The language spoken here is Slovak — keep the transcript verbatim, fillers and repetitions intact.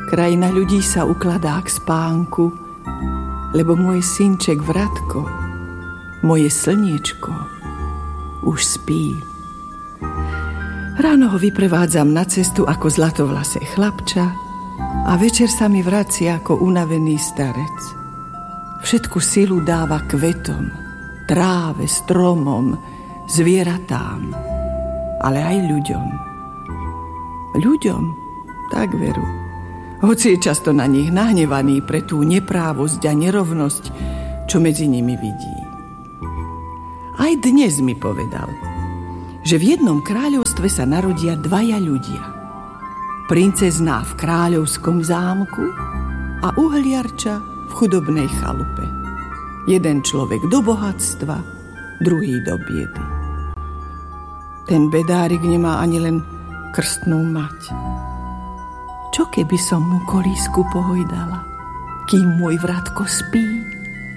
Krajina ľudí sa ukladá k spánku, lebo môj synček Vratko, moje slniečko, už spí. Ráno ho vyprevádzam na cestu ako zlatovlasé chlapča a večer sa mi vracia ako unavený starec. Všetku silu dáva kvetom, tráve, stromom, zvieratám, ale aj ľuďom. Ľuďom, tak veru. Hoci je často na nich nahnevaný pre tú neprávosť a nerovnosť, čo medzi nimi vidí. Aj dnes mi povedal, že v jednom kráľovstve sa narodia dvaja ľudia. Princezná v kráľovskom zámku a uhliarča v chudobnej chalupe. Jeden človek do bohatstva, druhý do biedy. Ten bedárik nemá ani len krstnú mať. Čo keby som mu kolísku pohojdala, kým môj Vratko spí?